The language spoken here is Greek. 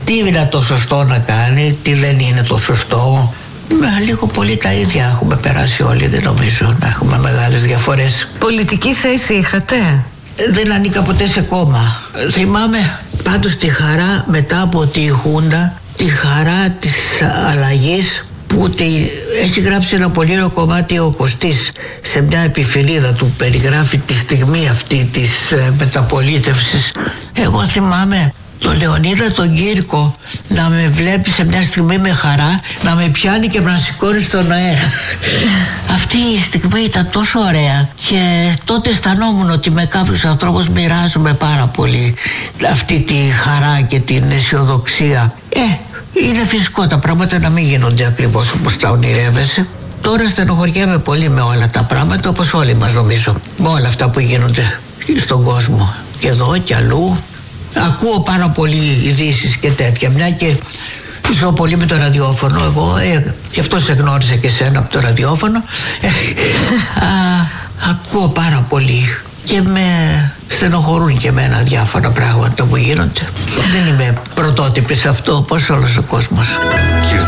τι είναι το σωστό να κάνει, τι δεν είναι το σωστό. Λίγο πολύ τα ίδια έχουμε περάσει όλοι, δεν νομίζω να έχουμε μεγάλες διαφορές. Πολιτική θέση είχατε? Δεν ανήκα ποτέ σε κόμμα. Θυμάμαι πάντως τη χαρά μετά από τη Χούντα, τη χαρά της αλλαγής, που έχει γράψει ένα πολύ ωραίο κομμάτι ο Κωστής σε μια επιφυλίδα του, περιγράφει τη στιγμή αυτή της μεταπολίτευσης. Εγώ θυμάμαι τον Λεωνίδα τον Κύρκο να με βλέπει σε μια στιγμή με χαρά, να με πιάνει και να με σηκώνει στον αέρα. Αυτή η στιγμή ήταν τόσο ωραία και τότε αισθανόμουν ότι με κάποιους ανθρώπους μοιράζομαι πάρα πολύ αυτή τη χαρά και την αισιοδοξία. Είναι φυσικό τα πράγματα να μην γίνονται ακριβώς όπως τα ονειρεύεσαι. Τώρα στενοχωριέμαι πολύ με όλα τα πράγματα, όπως όλοι μας νομίζω, με όλα αυτά που γίνονται στον κόσμο και εδώ και αλλού. Ακούω πάρα πολύ ειδήσεις και τέτοια, μια και ζω πολύ με το ραδιόφωνο. Εγώ γι' αυτό σε γνώρισα και εσένα από το ραδιόφωνο. Ακούω πάρα πολύ και με στενοχωρούν και εμένα διάφορα πράγματα που γίνονται. Δεν είμαι πρωτότυπη σε αυτό όπως όλος ο κόσμος.